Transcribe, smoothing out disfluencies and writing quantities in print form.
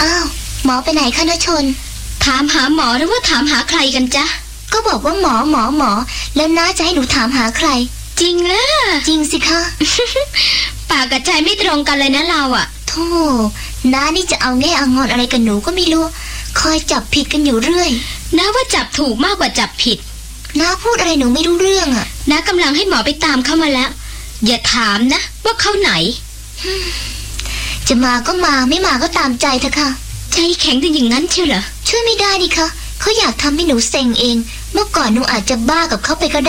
อ้าวหมอไปไหนคะณชนถามหาหมอหรือว่าถามหาใครกันจ๊ะก็บอกว่าหมอแล้วน้าจะให้หนูถามหาใครจริงนะจริงสิคะปากกับใจไม่ตรงกันเลยนะเราอะโธ่น้านี่จะเอาแง่เอางอนอะไรกับหนูก็ไม่รู้คอยจับผิดกันอยู่เรื่อยน้าว่าจับถูกมากกว่าจับผิดน้าพูดอะไรหนูไม่รู้เรื่องอะน้ากำลังให้หมอไปตามเข้ามาแล้วอย่าถามนะว่าเข้าไหนจะมาก็มาไม่มาก็ตามใจเถอะค่ะใจแข็งถึงอย่างนั้นเชียวเหรอช่วยไม่ได้ดิคะเขาอยากทำให้หนูเซ็งเองเมื่อก่อนหนูอาจจะบ้ากับเขาไปก็ได้